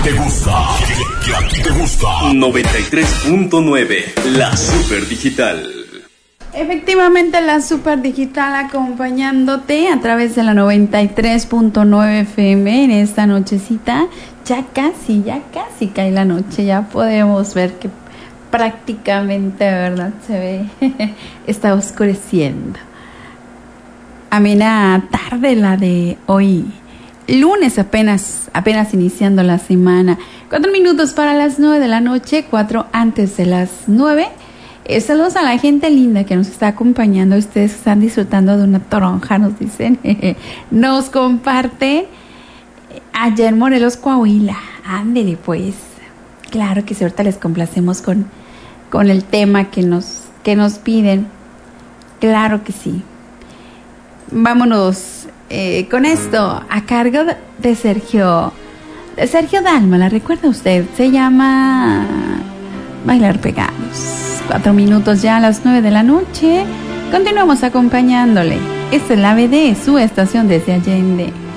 ¿Te gusta? ¿Qué a ti te gusta? 93.9, la Super Digital. Efectivamente, la Super Digital acompañándote a través de la 93.9 FM en esta nochecita. Ya casi cae la noche, ya podemos ver que prácticamente, ¿verdad? Se ve, está oscureciendo. Amena tarde la de hoy, lunes apenas iniciando la semana. 4 minutos para las 9 de la noche, 4 antes de las 9. Saludos a la gente linda que nos está acompañando. Ustedes están disfrutando de una toronja, nos dicen. Nos comparten allá en Morelos, Coahuila. Ándele pues. Claro que sí, ahorita les complacemos con el tema que nos piden. Claro que sí. Vámonos con esto a cargo de Sergio Dalma. ¿La recuerda usted? Se llama Bailar Pegados. 4 minutos ya a las 9 de la noche. Continuamos acompañándole. Esta es la BD, su estación desde Allende.